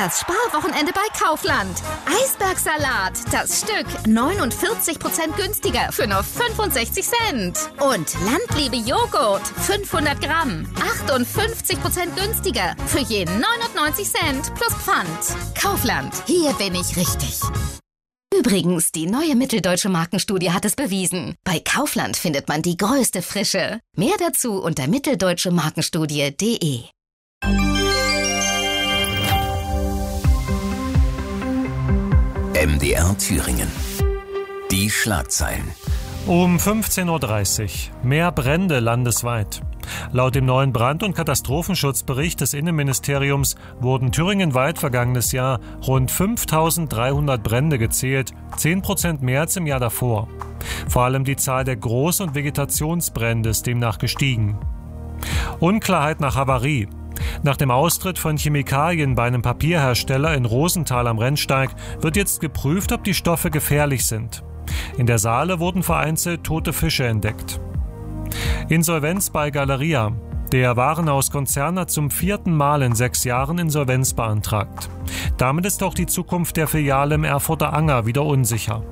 Das Sparwochenende bei Kaufland. Eisbergsalat, das Stück 49% günstiger für nur 65 Cent. Und Landliebe Joghurt, 500 Gramm, 58% günstiger für je 99 Cent plus Pfand. Kaufland, hier bin ich richtig. Übrigens, die neue Mitteldeutsche Markenstudie hat es bewiesen. Bei Kaufland findet man die größte Frische. Mehr dazu unter mitteldeutschemarkenstudie.de. MDR Thüringen. Die Schlagzeilen. Um 15.30 Uhr. Mehr Brände landesweit. Laut dem neuen Brand- und Katastrophenschutzbericht des Innenministeriums wurden thüringenweit vergangenes Jahr rund 5.300 Brände gezählt, 10% mehr als im Jahr davor. Vor allem die Zahl der Groß- und Vegetationsbrände ist demnach gestiegen. Unklarheit nach Havarie. Nach dem Austritt von Chemikalien bei einem Papierhersteller in Rosenthal am Rennsteig wird jetzt geprüft, ob die Stoffe gefährlich sind. In der Saale wurden vereinzelt tote Fische entdeckt. Insolvenz bei Galeria. Der Warenhauskonzern hat zum 4. Mal in 6 Jahren Insolvenz beantragt. Damit ist auch die Zukunft der Filiale im Erfurter Anger wieder unsicher.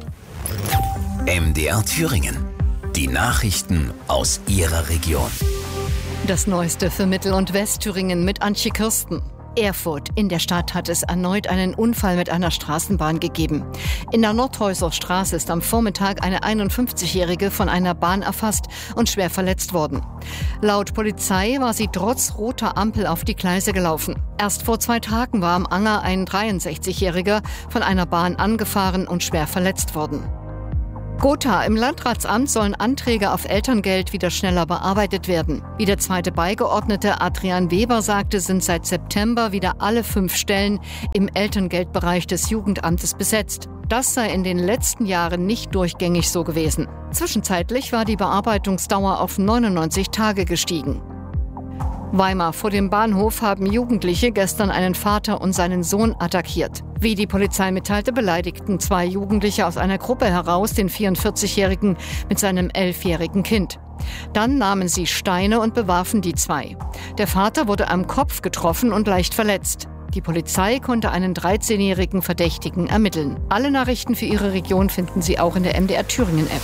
MDR Thüringen. Die Nachrichten aus Ihrer Region. Das Neueste für Mittel- und Westthüringen mit Antje Kirsten. Erfurt. In der Stadt hat es erneut einen Unfall mit einer Straßenbahn gegeben. In der Nordhäuser Straße ist am Vormittag eine 51-Jährige von einer Bahn erfasst und schwer verletzt worden. Laut Polizei war sie trotz roter Ampel auf die Gleise gelaufen. Erst vor 2 Tagen war am Anger ein 63-Jähriger von einer Bahn angefahren und schwer verletzt worden. Gotha. Im Landratsamt sollen Anträge auf Elterngeld wieder schneller bearbeitet werden. Wie der zweite Beigeordnete Adrian Weber sagte, sind seit September wieder alle 5 Stellen im Elterngeldbereich des Jugendamtes besetzt. Das sei in den letzten Jahren nicht durchgängig so gewesen. Zwischenzeitlich war die Bearbeitungsdauer auf 99 Tage gestiegen. Weimar. Vor dem Bahnhof haben Jugendliche gestern einen Vater und seinen Sohn attackiert. Wie die Polizei mitteilte, beleidigten 2 Jugendliche aus einer Gruppe heraus den 44-Jährigen mit seinem 11-jährigen Kind. Dann nahmen sie Steine und bewarfen die 2. Der Vater wurde am Kopf getroffen und leicht verletzt. Die Polizei konnte einen 13-jährigen Verdächtigen ermitteln. Alle Nachrichten für Ihre Region finden Sie auch in der MDR Thüringen-App.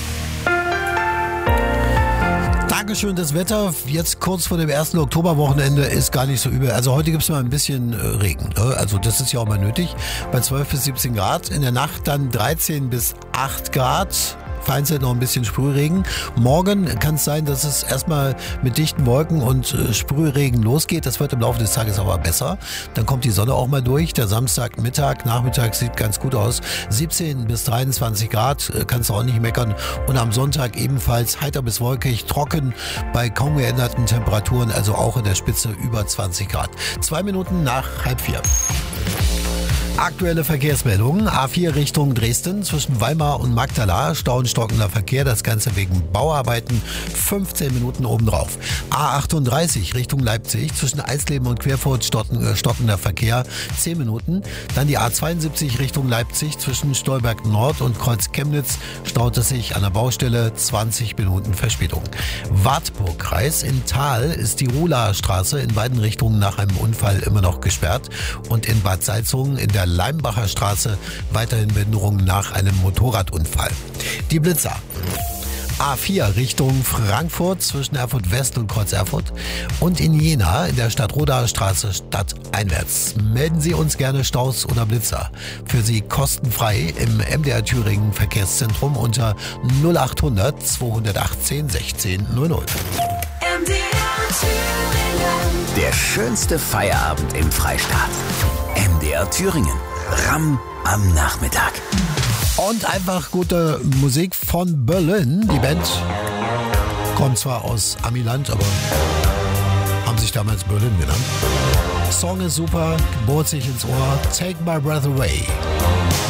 Dankeschön, das Wetter jetzt kurz vor dem 1. Oktoberwochenende ist gar nicht so übel. Also heute gibt es mal ein bisschen Regen. Ne? Also das ist ja auch mal nötig. Bei 12 bis 17 Grad. In der Nacht dann 13 bis 8 Grad. Vereinzelt noch ein bisschen Sprühregen. Morgen kann es sein, dass es erstmal mit dichten Wolken und Sprühregen losgeht. Das wird im Laufe des Tages aber besser. Dann kommt die Sonne auch mal durch. Der Nachmittag sieht ganz gut aus. 17 bis 23 Grad, kannst du auch nicht meckern. Und am Sonntag ebenfalls heiter bis wolkig, trocken bei kaum geänderten Temperaturen, also auch in der Spitze über 20 Grad. 2 Minuten nach 3:30. Aktuelle Verkehrsmeldungen. A4 Richtung Dresden zwischen Weimar und Magdala. Stau und stockender Verkehr, das Ganze wegen Bauarbeiten. 15 Minuten obendrauf. A38 Richtung Leipzig zwischen Eisleben und Querfurt stockender Verkehr. 10 Minuten. Dann die A72 Richtung Leipzig zwischen Stolberg Nord und Kreuz Chemnitz. Staut es sich an der Baustelle. 20 Minuten Verspätung. Wartburgkreis in Thal ist die Ruhlaer Straße in beiden Richtungen nach einem Unfall immer noch gesperrt. Und in Bad Salzungen in der Leimbacher Straße weiterhin Behinderungen nach einem Motorradunfall. Die Blitzer. A4 Richtung Frankfurt zwischen Erfurt West und Kreuz Erfurt und in Jena in der Stadtrodaer Straße stadteinwärts. Melden Sie uns gerne Staus oder Blitzer. Für Sie kostenfrei im MDR Thüringen Verkehrszentrum unter 0800 218 16 00. MDR Thüringen. Der schönste Feierabend im Freistaat. MDR Thüringen. Ramm am Nachmittag. Und einfach gute Musik von Berlin. Die Band kommt zwar aus Amiland, aber haben sich damals Berlin genannt. Song ist super, bohrt sich ins Ohr. Take My Breath Away.